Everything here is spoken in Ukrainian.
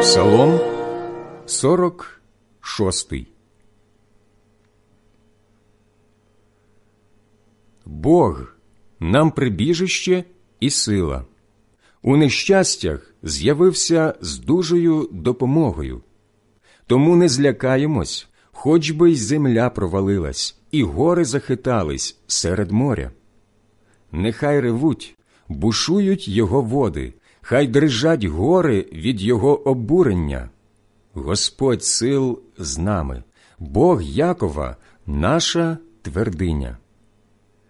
Псалом 46. Бог – нам прибіжище і сила. У нещастях з'явився з дужою допомогою. Тому не злякаємось, хоч би й земля провалилась, і гори захитались серед моря. Нехай ревуть, бушують його води, хай дрижать гори від його обурення. Господь сил з нами, Бог Якова – наша твердиня.